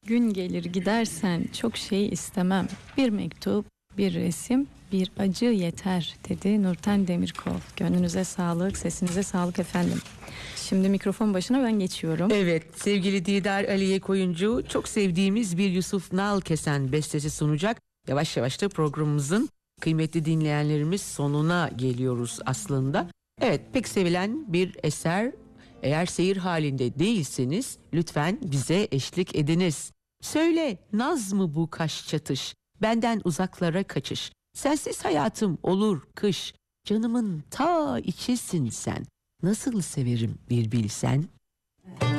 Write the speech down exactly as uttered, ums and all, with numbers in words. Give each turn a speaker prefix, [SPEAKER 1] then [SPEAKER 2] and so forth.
[SPEAKER 1] gün gelir gidersen çok şey istemem. Bir mektup, bir resim, bir acı yeter dedi Nurten Demirkol. Gönlünüze sağlık, sesinize sağlık efendim. Şimdi mikrofon başına ben geçiyorum.
[SPEAKER 2] Evet, sevgili Didar Aliye Koyuncu çok sevdiğimiz bir Yusuf Nalkesen bestesi sunacak. Yavaş yavaş da programımızın kıymetli dinleyenlerimiz sonuna geliyoruz aslında. Evet, pek sevilen bir eser. Eğer seyir halinde değilseniz lütfen bize eşlik ediniz. Söyle, naz mı bu kaş çatış, benden uzaklara kaçış. Sensiz hayatım olur kış, canımın ta içisin sen. Nasıl severim bir bilsen.